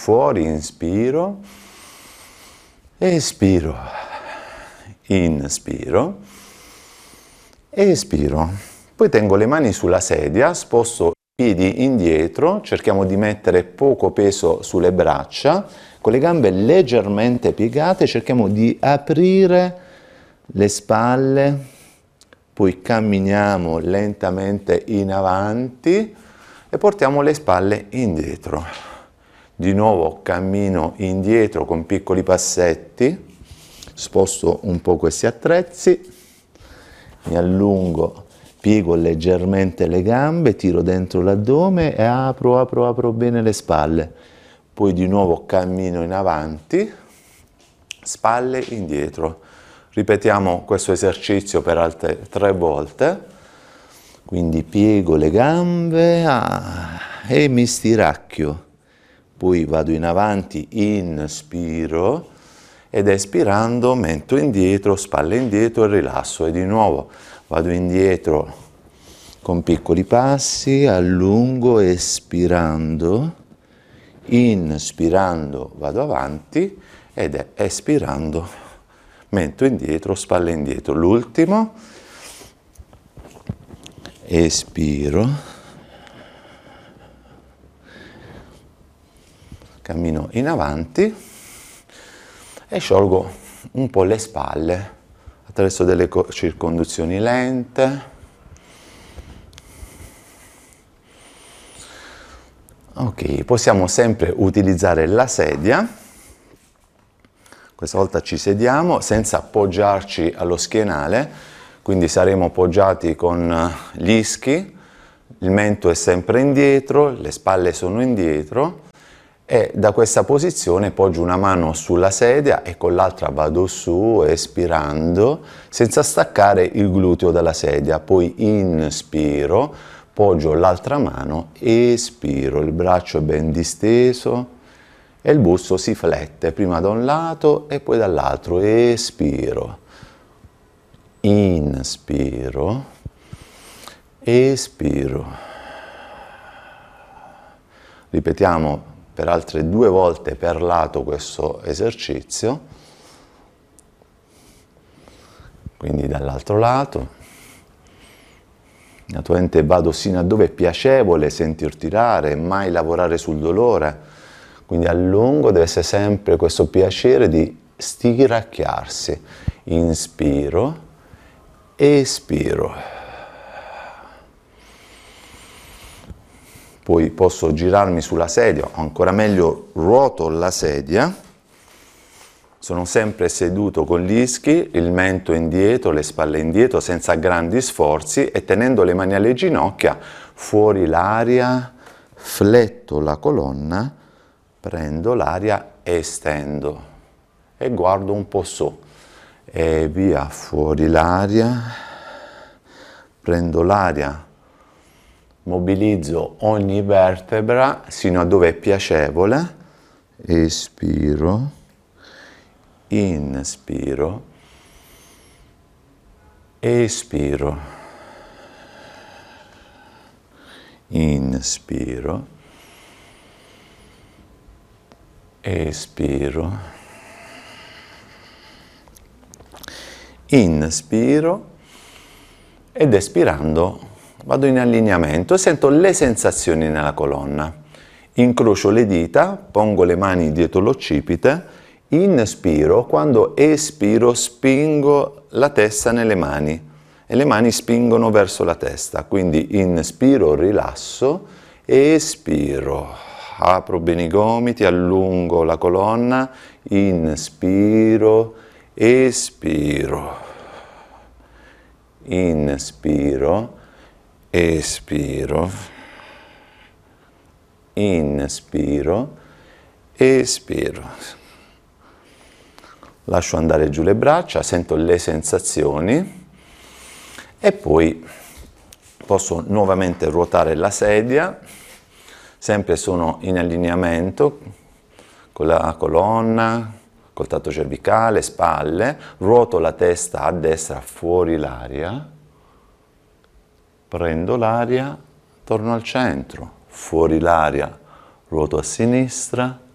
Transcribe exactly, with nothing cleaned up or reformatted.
fuori, inspiro, espiro, inspiro, espiro. Poi tengo le mani sulla sedia, sposto i piedi indietro, cerchiamo di mettere poco peso sulle braccia, con le gambe leggermente piegate cerchiamo di aprire le spalle, poi camminiamo lentamente in avanti e portiamo le spalle indietro. Di nuovo cammino indietro con piccoli passetti, sposto un po' questi attrezzi, mi allungo, piego leggermente le gambe, tiro dentro l'addome e apro, apro, apro bene le spalle. Poi di nuovo cammino in avanti, spalle indietro. Ripetiamo questo esercizio per altre tre volte. Quindi piego le gambe ah, e mi stiracchio. Poi vado in avanti, inspiro ed espirando metto indietro, spalle indietro e rilasso. E di nuovo vado indietro con piccoli passi, allungo espirando, inspirando vado avanti ed espirando metto indietro, spalle indietro. L'ultimo, espiro, cammino in avanti e sciolgo un po' le spalle attraverso delle circonduzioni lente. Ok, possiamo sempre utilizzare la sedia. Questa volta ci sediamo senza appoggiarci allo schienale, quindi saremo poggiati con gli ischi, il mento è sempre indietro, le spalle sono indietro e da questa posizione poggio una mano sulla sedia e con l'altra vado su espirando senza staccare il gluteo dalla sedia, poi inspiro, poggio l'altra mano, espiro, il braccio è ben disteso e il busto si flette prima da un lato e poi dall'altro, espiro, inspiro, espiro. Ripetiamo per altre due volte per lato questo esercizio, quindi dall'altro lato. Naturalmente vado sino a dove è piacevole sentir tirare, mai lavorare sul dolore, quindi a lungo deve essere sempre questo piacere di stiracchiarsi. Inspiro, espiro. Poi posso girarmi sulla sedia, o ancora meglio ruoto la sedia, sono sempre seduto con gli ischi, il mento indietro, le spalle indietro senza grandi sforzi e tenendo le mani alle ginocchia, fuori l'aria, fletto la colonna, prendo l'aria e stendo e guardo un po' su e via, fuori l'aria, prendo l'aria, mobilizzo ogni vertebra sino a dove è piacevole, espiro, inspiro, espiro, inspiro, espiro, inspiro ed espirando vado in allineamento e sento le sensazioni nella colonna. Incrocio le dita, pongo le mani dietro l'occipite, inspiro, quando espiro spingo la testa nelle mani e le mani spingono verso la testa, quindi inspiro, rilasso, espiro, apro bene i gomiti, allungo la colonna, inspiro, espiro, inspiro, espiro, inspiro, espiro. Lascio andare giù le braccia, sento le sensazioni e poi posso nuovamente ruotare la sedia, sempre sono in allineamento con la colonna, col tatto cervicale, spalle, ruoto la testa a destra fuori l'aria, prendo l'aria, torno al centro, fuori l'aria, ruoto a sinistra,